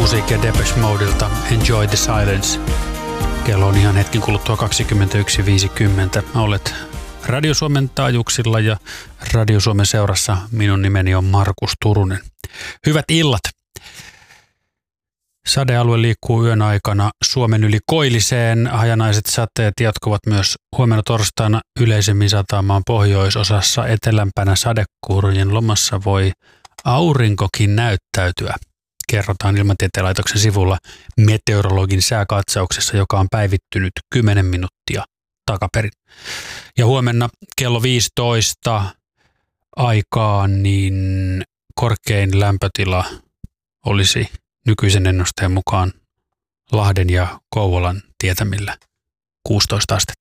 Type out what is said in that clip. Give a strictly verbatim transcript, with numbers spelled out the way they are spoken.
musiikkia Depeche Modelta, Enjoy the Silence. Kello on ihan hetken kuluttua kaksikymmentäyksi viisikymmentä. Olet Radio Suomen taajuuksilla ja Radio Suomen seurassa. Minun nimeni on Markus Turunen. Hyvät illat. Sadealue liikkuu yön aikana Suomen yli koilliseen. Hajanaiset sateet jatkuvat myös huomenna torstaina yleisemmin sataamaan pohjoisosassa. Etelämpänä sadekuurojen lomassa voi aurinkokin näyttäytyä. Kerrotaan Ilmatieteen laitoksen sivulla meteorologin sääkatsauksessa, joka on päivittynyt kymmenen minuuttia takaperin. Ja huomenna kello viisitoista aikaan niin korkein lämpötila olisi nykyisen ennusteen mukaan Lahden ja Kouvolan tietämillä kuusitoista astetta.